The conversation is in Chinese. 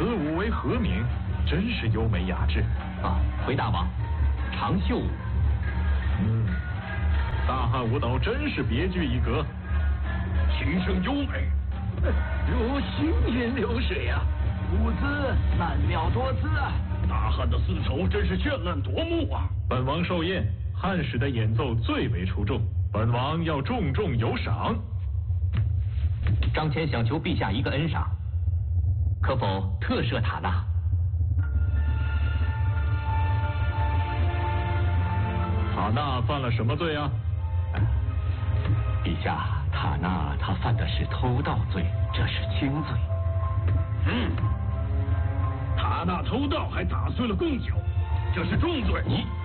此舞为何名？真是优美雅致。 啊，回大王，长袖舞。 大汉舞蹈真是别具一格， 琴声优美， 如行云流水啊，舞姿曼妙多姿啊。 大汉的丝绸真是绚烂夺目啊！ 本王寿宴，汉使的演奏最为出众，本王要重重有赏。 张骞想求陛下一个恩赏，可否特赦塔纳？ 塔纳犯了什么罪啊？ 陛下，塔纳他犯的是偷盗罪，这是轻罪。 塔纳偷盗还打碎了贡酒，这是重罪。